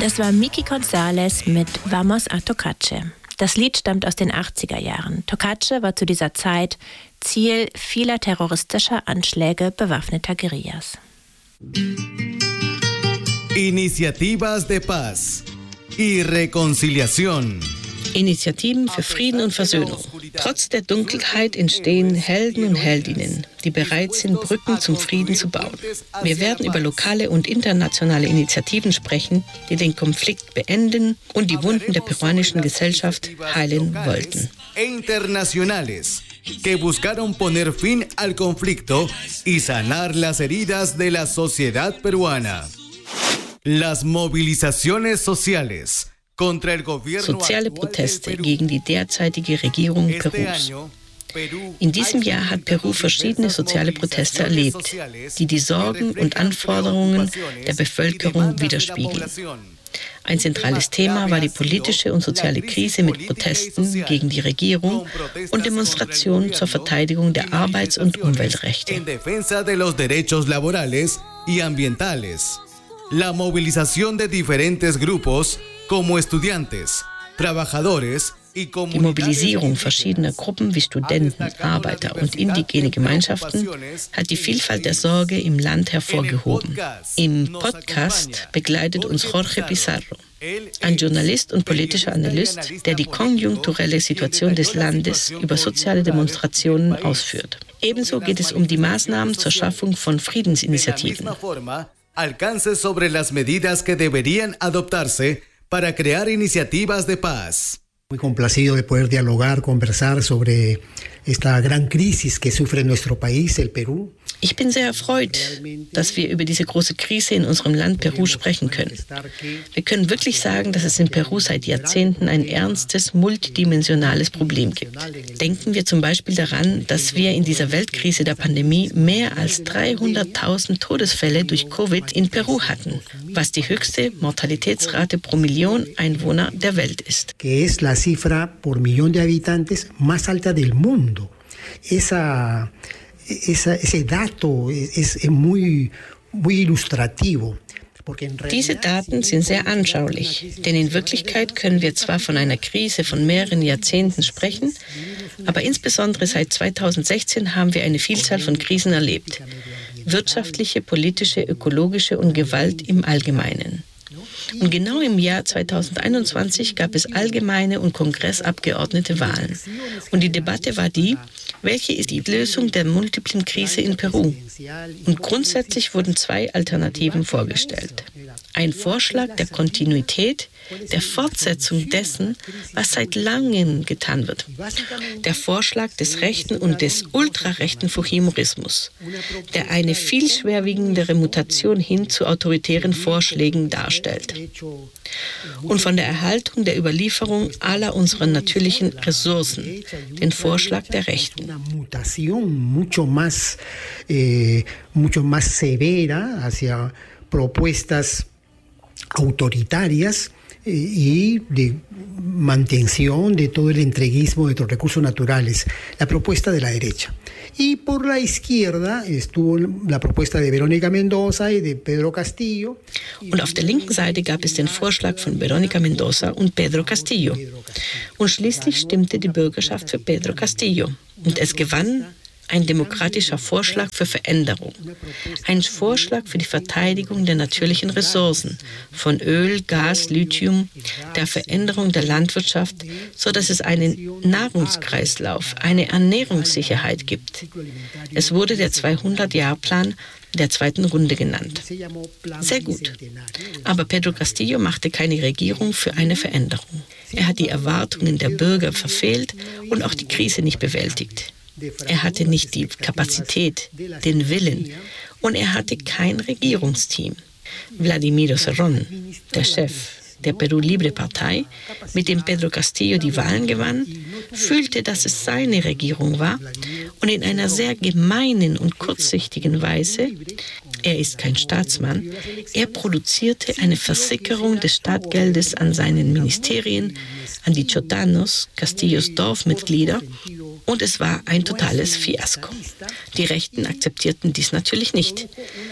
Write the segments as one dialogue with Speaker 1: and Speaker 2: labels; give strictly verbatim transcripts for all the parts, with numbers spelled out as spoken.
Speaker 1: Das war Miki González mit Vamos a Tocache. Das Lied stammt aus den achtziger Jahren. Tocache war zu dieser Zeit Ziel vieler terroristischer Anschläge bewaffneter Guerillas.
Speaker 2: Iniciativas de paz y reconciliación.
Speaker 3: Initiativen für Frieden und Versöhnung. Trotz der Dunkelheit entstehen Helden und Heldinnen, die bereit sind, Brücken zum Frieden zu bauen. Wir werden über lokale und internationale Initiativen sprechen, die den Konflikt beenden und die Wunden der peruanischen Gesellschaft heilen wollten.
Speaker 2: Internacionales que buscaron poner fin al conflicto y sanar las heridas de la sociedad peruana. Las movilizaciones sociales.
Speaker 3: Soziale Proteste gegen die derzeitige Regierung Perus. In diesem Jahr hat Peru verschiedene soziale Proteste erlebt, die die Sorgen und Anforderungen der Bevölkerung widerspiegeln. Ein zentrales Thema war die politische und soziale Krise mit Protesten gegen die Regierung und Demonstrationen zur Verteidigung der Arbeits- und Umweltrechte.
Speaker 2: La movilización de diferentes grupos como estudiantes, trabajadores y
Speaker 3: Die Mobilisierung verschiedener Gruppen wie Studenten, Arbeiter und indigene Gemeinschaften hat die Vielfalt der Sorge im Land hervorgehoben. Im Podcast begleitet uns Jorge Pizarro, ein Journalist und politischer Analyst, der die konjunkturelle Situation des Landes über soziale Demonstrationen ausführt. Ebenso geht es um die Maßnahmen zur Schaffung von Friedensinitiativen.
Speaker 2: Alcances sobre las medidas que deberían adoptarse para crear iniciativas de paz.
Speaker 4: Muy complacido de poder dialogar, conversar sobre esta gran crisis que sufre nuestro país, el Perú.
Speaker 3: Ich bin sehr erfreut, dass wir über diese große Krise in unserem Land Peru sprechen können. Wir können wirklich sagen, dass es in Peru seit Jahrzehnten ein ernstes, multidimensionales Problem gibt. Denken wir zum Beispiel daran, dass wir in dieser Weltkrise der Pandemie mehr als dreihunderttausend Todesfälle durch Covid in Peru hatten, was die höchste Mortalitätsrate pro Million Einwohner der Welt ist.
Speaker 4: Que es la cifra por millón de habitantes más alta del mundo. Esa Esa, ese dato es, es muy, muy ilustrativo.
Speaker 3: Diese Daten sind sehr anschaulich, denn in Wirklichkeit können wir zwar von einer Krise von mehreren Jahrzehnten sprechen, aber insbesondere seit zweitausendsechzehn haben wir eine Vielzahl von Krisen erlebt. Wirtschaftliche, politische, ökologische und Gewalt im Allgemeinen. Und genau im Jahr zweitausendeinundzwanzig gab es allgemeine und kongressabgeordnete Wahlen. Und die Debatte war die, welche ist die Lösung der multiplen Krise in Peru? Und grundsätzlich wurden zwei Alternativen vorgestellt. Ein Vorschlag der Kontinuität, der Fortsetzung dessen, was seit langem getan wird. Der Vorschlag des rechten und des ultrarechten Fujimorismus, der eine viel schwerwiegendere Mutation hin zu autoritären Vorschlägen darstellt. Und von der Erhaltung der Überlieferung aller unserer natürlichen Ressourcen, den Vorschlag der Rechten.
Speaker 4: Mucho más, eh, mucho más severa hacia propuestas autoritarias y de mantención de todo el entreguismo de los recursos naturales, la propuesta de la derecha. Y por la izquierda estuvo la propuesta de Verónica Mendoza y de Pedro Castillo.
Speaker 3: Und auf der linken Seite gab es den Vorschlag von Verónica Mendoza und Pedro Castillo. Und schließlich stimmte die Bürgerschaft für Pedro Castillo. Und es gewann ein demokratischer Vorschlag für Veränderung. Ein Vorschlag für die Verteidigung der natürlichen Ressourcen, von Öl, Gas, Lithium, der Veränderung der Landwirtschaft, sodass es einen Nahrungskreislauf, eine Ernährungssicherheit gibt. Es wurde der zweihundert-Jahr-Plan der zweiten Runde genannt. Sehr gut. Aber Pedro Castillo machte keine Regierung für eine Veränderung. Er hat die Erwartungen der Bürger verfehlt und auch die Krise nicht bewältigt. Er hatte nicht die Kapazität, den Willen und er hatte kein Regierungsteam. Vladimiro Cerrón, der Chef der Perú Libre Partei, mit dem Pedro Castillo die Wahlen gewann, fühlte, dass es seine Regierung war und in einer sehr gemeinen und kurzsichtigen Weise, er ist kein Staatsmann, er produzierte eine Versickerung des Staatsgeldes an seinen Ministerien, an die Chotanos, Castillos Dorfmitglieder, und es war ein totales Fiasko. Die Rechten akzeptierten dies natürlich nicht.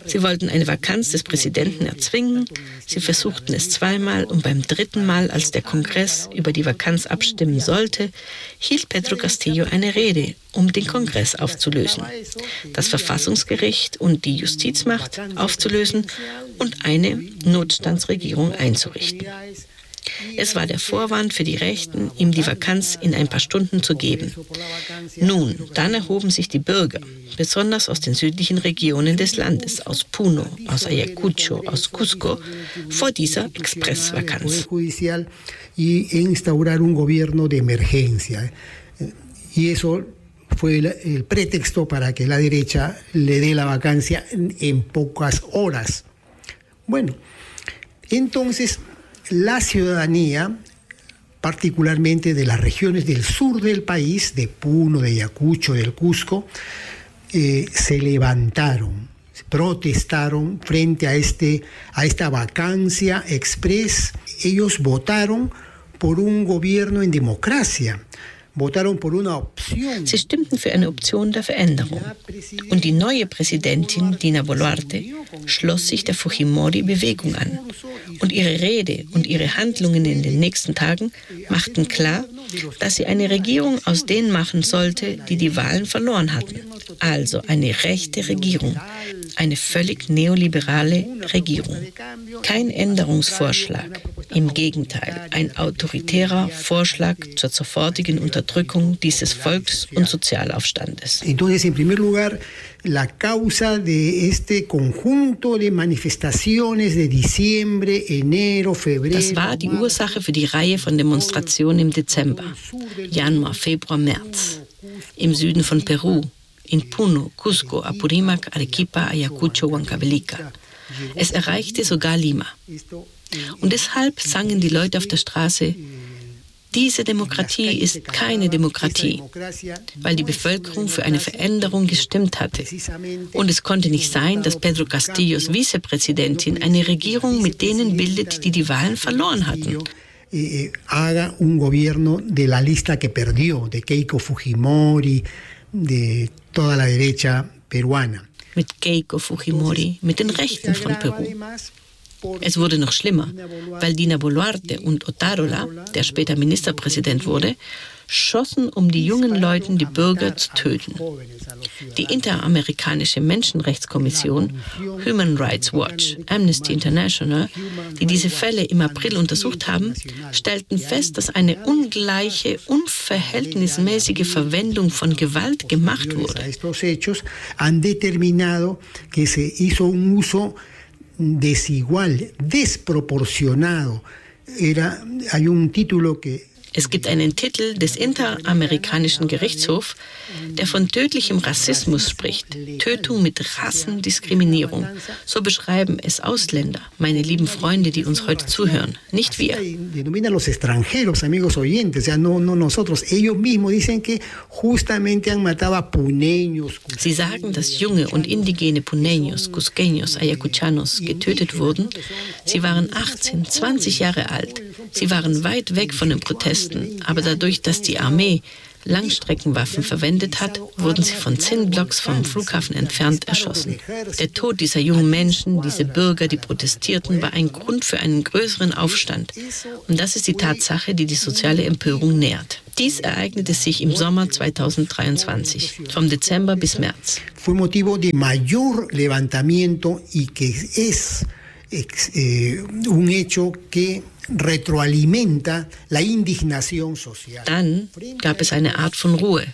Speaker 3: Sie wollten eine Vakanz des Präsidenten erzwingen. Sie versuchten es zweimal und beim dritten Mal, als der Kongress über die Vakanz abstimmen sollte, hielt Pedro Castillo eine Rede, um den Kongress aufzulösen, das Verfassungsgericht und die Justizmacht aufzulösen und eine Notstandsregierung einzurichten. Es war der Vorwand für die Rechten, ihm die Vakanz in ein paar Stunden zu geben. Nun, dann erhoben sich die Bürger, besonders aus den südlichen Regionen des Landes, aus Puno, aus Ayacucho, aus Cusco, vor dieser Expressvakanz.
Speaker 4: Y instaurar un gobierno de emergencia. Y eso fue el, el pretexto para que la derecha le dé la vacancia en, en pocas horas. Bueno, entonces la ciudadanía, particularmente de las regiones del sur del país, de Puno, de Ayacucho, del Cusco, eh, se levantaron, protestaron frente a, este, a esta vacancia express. Ellos votaron por un gobierno en democracia. Votaron por una opción.
Speaker 3: Sie stimmten für eine Option der Veränderung. Und die neue Präsidentin, Dina Boluarte, schloss sich der Fujimori-Bewegung an. Und ihre Rede und ihre Handlungen in den nächsten Tagen machten klar, dass sie eine Regierung aus denen machen sollte, die die Wahlen verloren hatten. Also eine rechte Regierung, eine völlig neoliberale Regierung. Kein Änderungsvorschlag, im Gegenteil, ein autoritärer Vorschlag zur sofortigen Unterdrückung dieses Volks- und Sozialaufstandes.
Speaker 4: Entonces, en primer lugar, la causa de este conjunto de manifestaciones de diciembre, enero, febrero.
Speaker 3: Das war die Ursache für die Reihe von Demonstrationen im Dezember, Januar, Februar, März, im Süden von Peru, in Puno, Cusco, Apurímac, Arequipa, Ayacucho, Huancavelica. Es erreichte sogar Lima. Und deshalb sangen die Leute auf der Straße: Diese Demokratie ist keine Demokratie, weil die Bevölkerung für eine Veränderung gestimmt hatte. Und es konnte nicht sein, dass Pedro Castillos Vizepräsidentin eine Regierung mit denen bildet, die die Wahlen verloren hatten.
Speaker 4: Haga un gobierno de la lista que perdió, de Keiko Fujimori, de toda la derecha peruana.
Speaker 3: Mit Keiko Fujimori, mit den Rechten von Peru. Es wurde noch schlimmer, weil Dina Boluarte und Otárola, der später Ministerpräsident wurde, schossen, um die jungen Leute, die Bürger, zu töten. Die Interamerikanische Menschenrechtskommission, Human Rights Watch, Amnesty International, die diese Fälle im April untersucht haben, stellten fest, dass eine ungleiche, unverhältnismäßige Verwendung von Gewalt gemacht wurde.
Speaker 4: Desigual, desproporcionado. Era, hay un título que
Speaker 3: Es gibt einen Titel des Interamerikanischen Gerichtshofs, der von tödlichem Rassismus spricht. Tötung mit Rassendiskriminierung. So beschreiben es Ausländer, meine lieben Freunde, die uns heute zuhören, nicht wir.
Speaker 4: Denominan los extranjeros, amigos oyentes, o sea, no, no nosotros. Ellos mismos dicen que justamente han matado a puneños.
Speaker 3: Sie sagen, dass junge und indigene Puneños, Cusqueños, Ayacuchanos getötet wurden. Sie waren achtzehn, zwanzig Jahre alt. Sie waren weit weg von den Protesten, aber dadurch, dass die Armee Langstreckenwaffen verwendet hat, wurden sie von zehn Blocks vom Flughafen entfernt erschossen. Der Tod dieser jungen Menschen, diese Bürger, die protestierten, war ein Grund für einen größeren Aufstand. Und das ist die Tatsache, die die soziale Empörung nährt. Dies ereignete sich im Sommer zweitausenddreiundzwanzig, vom Dezember bis März.
Speaker 4: Fue motivo de mayor levantamiento y que es eh, un hecho que retroalimenta la indignación social.
Speaker 3: Dann gab es eine Art von Ruhe.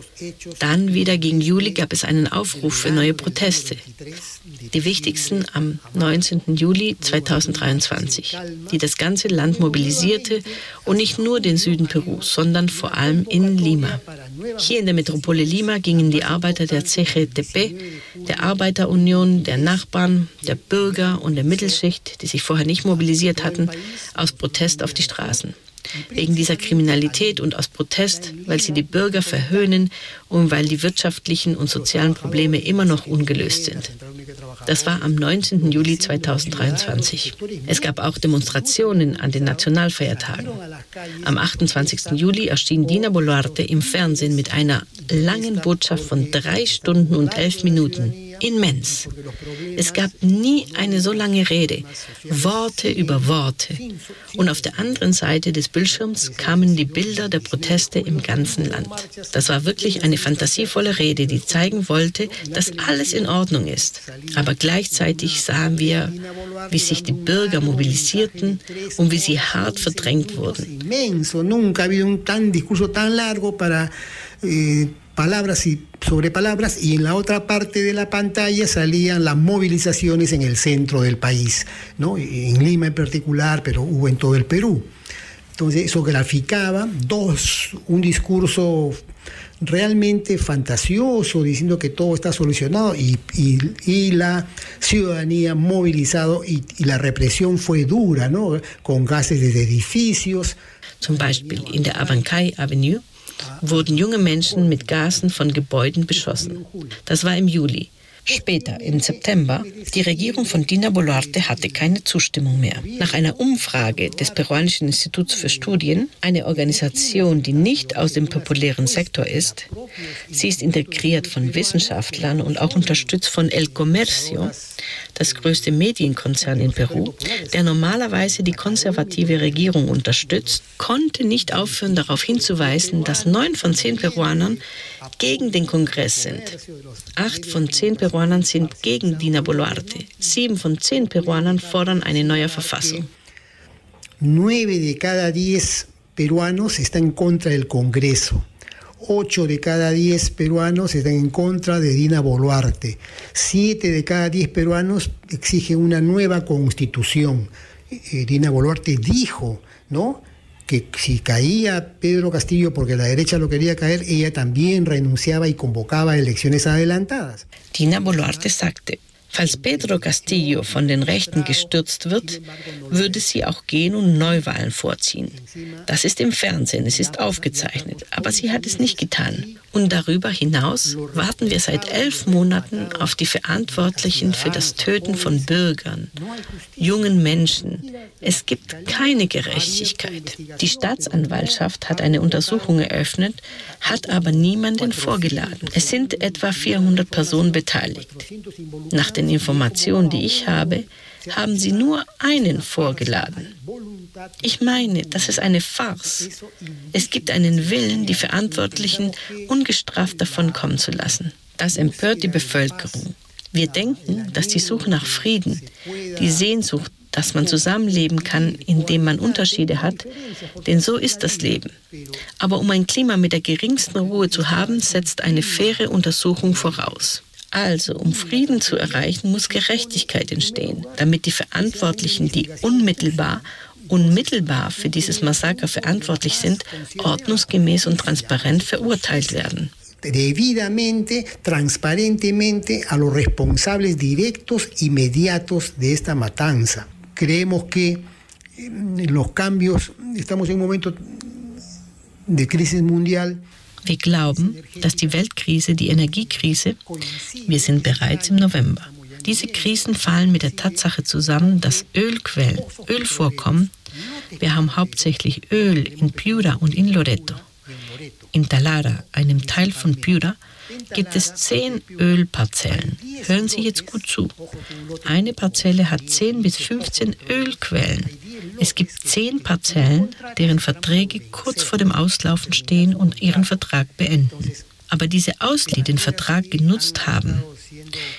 Speaker 3: Dann wieder gegen Juli gab es einen Aufruf für neue Proteste. Die wichtigsten am neunzehnten Juli zweitausenddreiundzwanzig, die das ganze Land mobilisierte und nicht nur den Süden Perus, sondern vor allem in Lima. Hier in der Metropole Lima gingen die Arbeiter der C G T P, der Arbeiterunion, der Nachbarn, der Bürger und der Mittelschicht, die sich vorher nicht mobilisiert hatten, aus Protest auf die Straßen. Wegen dieser Kriminalität und aus Protest, weil sie die Bürger verhöhnen und weil die wirtschaftlichen und sozialen Probleme immer noch ungelöst sind. Das war am neunzehnten Juli zweitausenddreiundzwanzig. Es gab auch Demonstrationen an den Nationalfeiertagen. Am achtundzwanzigsten Juli erschien Dina Boluarte im Fernsehen mit einer langen Botschaft von drei Stunden und elf Minuten. immens. Es gab nie eine so lange Rede, Worte über Worte. Und auf der anderen Seite des Bildschirms kamen die Bilder der Proteste im ganzen Land. Das war wirklich eine fantasievolle Rede, die zeigen wollte, dass alles in Ordnung ist. Aber gleichzeitig sahen wir, wie sich die Bürger mobilisierten und wie sie hart verdrängt wurden.
Speaker 4: Palabras y sobre palabras, y en la otra parte de la pantalla salían las movilizaciones en el centro del país, ¿no? En Lima en particular, pero hubo en todo el Perú. Entonces eso graficaba dos, un discurso realmente fantasioso, diciendo que todo está solucionado, y, y, y la ciudadanía movilizado, y, y la represión fue dura, ¿no? Con gases desde edificios.
Speaker 3: Zum Beispiel in der Abancay Avenue wurden junge Menschen mit Gasen von Gebäuden beschossen. Das war im Juli. Später, im September, die Regierung von Dina Boluarte hatte keine Zustimmung mehr. Nach einer Umfrage des peruanischen Instituts für Studien, eine Organisation, die nicht aus dem populären Sektor ist, sie ist integriert von Wissenschaftlern und auch unterstützt von El Comercio, das größte Medienkonzern in Peru, der normalerweise die konservative Regierung unterstützt, konnte nicht aufhören, darauf hinzuweisen, dass neun von zehn Peruanern gegen den Kongress sind. Acht von zehn Peruanern sind gegen Dina Boluarte. Sieben von zehn Peruanern fordern eine neue Verfassung.
Speaker 4: Nueve de cada diez peruanos están en contra del Congreso. Ocho de cada diez peruanos están en contra de Dina Boluarte. Siete de cada diez peruanos exigen una nueva constitución. Eh, Dina Boluarte dijo, ¿no?, que si caía Pedro Castillo porque la derecha lo quería caer, ella también renunciaba y convocaba elecciones adelantadas.
Speaker 3: Dina Boluarte sagte, falls Pedro Castillo von den Rechten gestürzt wird, würde sie auch gehen und Neuwahlen vorziehen. Das ist im Fernsehen, es ist aufgezeichnet, aber sie hat es nicht getan. Und darüber hinaus warten wir seit elf Monaten auf die Verantwortlichen für das Töten von Bürgern, jungen Menschen. Es gibt keine Gerechtigkeit. Die Staatsanwaltschaft hat eine Untersuchung eröffnet, hat aber niemanden vorgeladen. Es sind etwa vierhundert Personen beteiligt. Nach den Informationen, die ich habe, haben sie nur einen vorgeladen. Ich meine, das ist eine Farce. Es gibt einen Willen, die Verantwortlichen ungestraft davonkommen zu lassen. Das empört die Bevölkerung. Wir denken, dass die Suche nach Frieden, die Sehnsucht, dass man zusammenleben kann, indem man Unterschiede hat, denn so ist das Leben. Aber um ein Klima mit der geringsten Ruhe zu haben, setzt eine faire Untersuchung voraus. Also, um Frieden zu erreichen, muss Gerechtigkeit entstehen, damit die Verantwortlichen, die unmittelbar unmittelbar für dieses Massaker verantwortlich sind, ordnungsgemäß und transparent verurteilt werden.
Speaker 4: Debidamente, transparentemente a los responsables directos, inmediatos de esta matanza. Creemos que los cambios, estamos en un momento de crisis mundial.
Speaker 3: Wir glauben, dass die Weltkrise, die Energiekrise, wir sind bereits im November. Diese Krisen fallen mit der Tatsache zusammen, dass Ölquellen, Ölvorkommen, wir haben hauptsächlich Öl in Piura und in Loreto. In Talara, einem Teil von Piura, gibt es zehn Ölparzellen. Hören Sie jetzt gut zu. Eine Parzelle hat zehn bis fünfzehn Ölquellen. Es gibt zehn Parzellen, deren Verträge kurz vor dem Auslaufen stehen und ihren Vertrag beenden. Aber diese Ausleih den Vertrag genutzt haben.